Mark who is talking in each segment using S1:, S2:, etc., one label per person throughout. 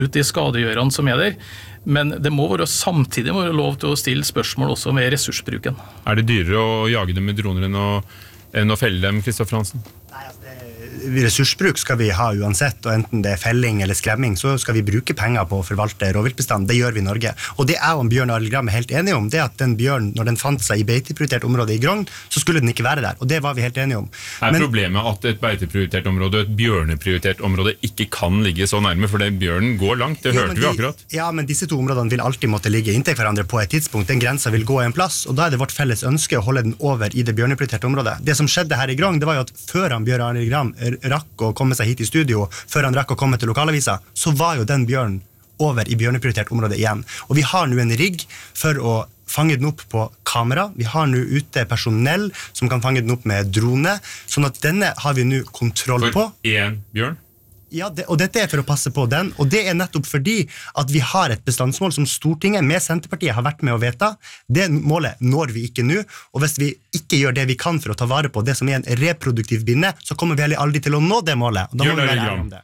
S1: ut de skadegjørene som der, men det må samtidig være lov til å stille spørsmål også med ressursbruken.
S2: Det dyrere å jage dem med droner enn å felle dem, Kristoffer Hansen?
S3: Nei, ressursbruk skal vi ha uansett, og enten det felling eller skremming, så skal vi bruke penger på å forvalte rovviltbestand. Det gjør vi i Norge. Og det og Bjørn Arild Gram helt enige om, det at den bjørn, når den fant seg i beiteprioritert område i Grong, så skulle den ikke være der, og det var vi helt enige om.
S2: Problemet at et beiteprioritert område, et bjørneprioritert område, ikke kan ligge så nærme, for bjørnen går langt, det hørte vi akkurat.
S3: Ja, men disse to områdene vil alltid måtte ligge inntil hverandre på et tidspunkt. Den grensen vil gå en plass, og da det vårt felles ønske å holde den over i det bjørneprioriterte området. Det som skjedde her i Grong, det var jo at før Bjørn Arild Gram rakk å komme seg hit i studio, før han rakk å komme til lokalavisa, så var jo den bjørnen over i bjørneprioritert område igjen. Og vi har nå en rigg for å fange den opp på kamera. Vi har nå ute personell som kan fange den opp med drone, sånn at denne har vi nå kontroll på.
S2: For en bjørn?
S3: Ja, og dette for å passe på den, og det nettopp fordi at vi har et bestandsmål som Stortinget med Senterpartiet har vært med å vedta. Det målet når vi ikke nå, og hvis vi ikke gjør det vi kan for å ta vare på det som en reproduktiv binne, så kommer vi aldri til å nå det målet, og da må vi være ærlige om det.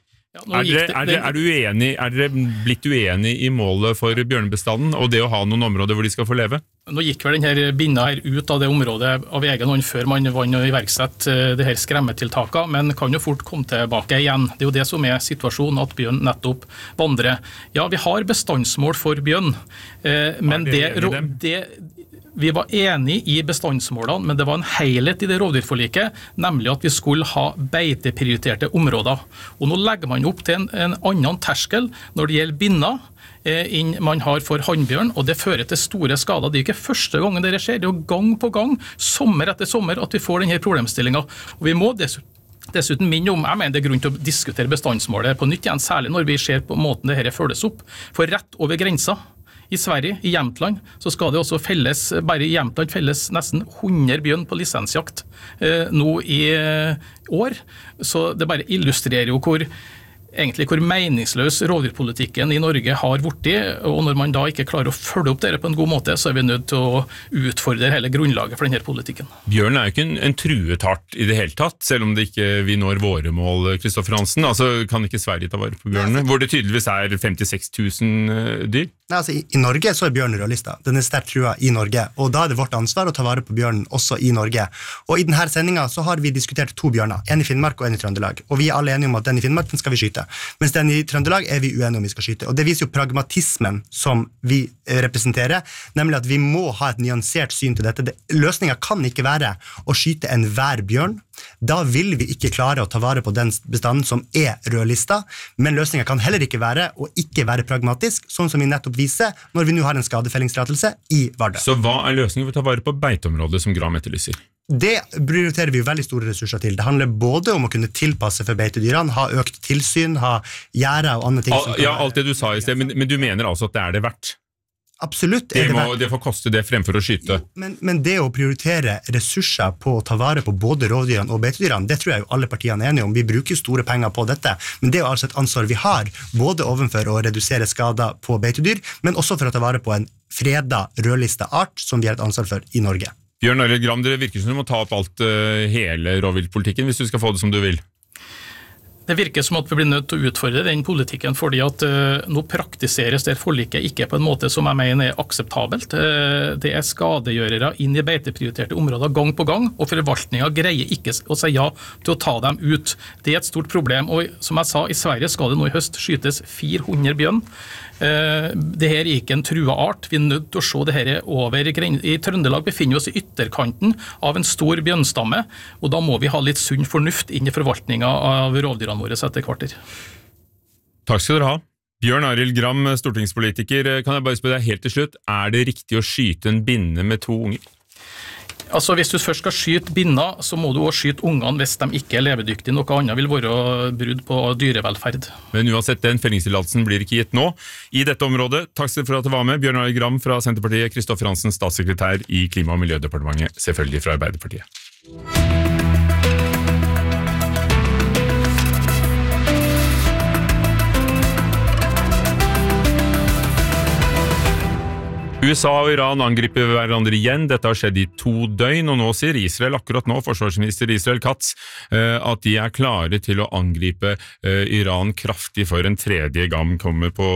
S2: Er dere blitt uenig i målet for bjørnebestanden og det å ha noen områder hvor de skal få leve?
S1: Nå gikk vel denne binna her ut av det området av egen hånd før man vann å iverksette de her skremmetiltakene, men kan jo fort komme tilbake igjen. Det jo det som situasjonen, at bjørn nettopp vandrer. Ja, vi har bestandsmål for bjørn, men vi var enige i bestandsmålene, men det var en helhet i det rovdyrforliket, nemlig at vi skulle ha beiteprioriterte områder. Og nå legger man opp til en annen terskel når det gjelder binner, enn man har for hannbjørn, og det fører til store skader. Det ikke første gangen det skjer, det jo gang på gang, sommer etter sommer, at vi får denne problemstillingen. Og vi må dessuten minne om, jeg mener det grunn til å diskutere bestandsmålet på nytt igjen, særlig når vi ser på måten det her følges opp. For rett over grensa, i Sverige, i Jämtland, så skal det også felles, bare i Jämtland felles nesten 100 bjørn på lisensjakt nå i år. Så det bare illustrerer jo hvor meningsløs rovdyrpolitikken i Norge har vært, og når man da ikke klarer å følge opp dere på en god måte, så vi nødt til å utfordre hele grunnlaget for denne politikken.
S2: Bjørn jo ikke en truet art i det hele tatt, selv om det ikke vi når våre mål, Kristoffer Hansen. Altså, kan ikke Sverige ta vare på bjørnene, hvor det tydeligvis 56 000 dyr?
S3: Nei, altså, I Norge så bjørnen rødlista. Den sterkt trua i Norge, og da det vårt ansvar å ta vare på bjørnen også i Norge. Og i denne sendingen så har vi diskutert 2 bjørner, en i Finnmark og en i Trøndelag. Og vi alle enige om at den i Finnmark den skal vi skyte. Mens den i Trøndelag vi uenige om vi skal skyte. Og det viser jo pragmatismen som vi representerer, nemlig at vi må ha et nyansert syn til dette. Løsningen kan ikke være å skyte enhver bjørn. Da vil vi ikke klare å ta vare på den bestanden som rødlista, men løsningen kan heller ikke være å ikke være pragmatisk, sånn som vi nettopp viser når vi nå har en skadefellingstillatelse i Vardø.
S2: Så hva løsningen for å ta vare på beiteområdet som Gram etterlyser?
S3: Det prioriterer vi jo veldig store ressurser til. Det handler både om å kunne tilpasse for beitedyrene, ha økt tilsyn, ha gjerder og andre ting.
S2: Ja, alt det du sa i sted, men du mener altså at det det verdt?
S3: Absolutt.
S2: Det får koste det fremfor å skyte.
S3: Men det å prioritere ressurser på å ta vare på både rovdyrene og beitedyrene, det tror jeg jo alle partiene enige om. Vi bruker store penger på dette, men det altså et ansvar vi har, både overfor å redusere skader på beitedyr, men også for å ta vare på en freda rødlista art som vi har et ansvar for i Norge.
S2: Bjørn Arild Gram, det virker som du må ta opp hele rovviltpolitikken hvis du skal få det som du vil.
S1: Det virker som at vi blir nødt til å utfordre den politikken, fordi at nå praktiseres det forliket ikke på en måte som jeg mener akseptabelt. Det skadegjørere inn i beiteprioriterte områder gang på gang, og forvaltningen greier ikke å si ja til å ta dem ut. Det et stort problem, og som jeg sa, i Sverige skal det nå i høst skytes 400 bjørn. Det her ikke en trua art. Vi nødt til å se det her over i Trøndelag befinner vi oss i ytterkanten av en stor bjørnstamme, og da må vi ha litt sunn fornuft inn i forvaltningen av rovdyrene våre etter kvarter.
S2: Takk skal dere ha. Bjørn Arild Gram, stortingspolitiker, kan jeg bare spørre deg helt til slutt, det riktig å skyte en binne med 2 unger?
S1: Altså, hvis du først skal skyte binner, så må du også skyte ungene hvis de ikke levedyktige. Noe annet vil være brudd på dyrevelferd.
S2: Men uansett, den fellingstillatelsen blir ikke gitt nå i dette området. Takk for at du var med, Bjørn Arild Gram fra Senterpartiet, Kristoffer Hansen, statssekretær i Klima- og miljødepartementet, selvfølgelig fra Arbeiderpartiet. USA og Iran angriper hverandre igjen. Dette har skjedd i 2 døgn, og nå sier Israel akkurat nå, forsvarsminister Israel Katz, at de er klare til å angripe Iran kraftig for en tredje gang kommer på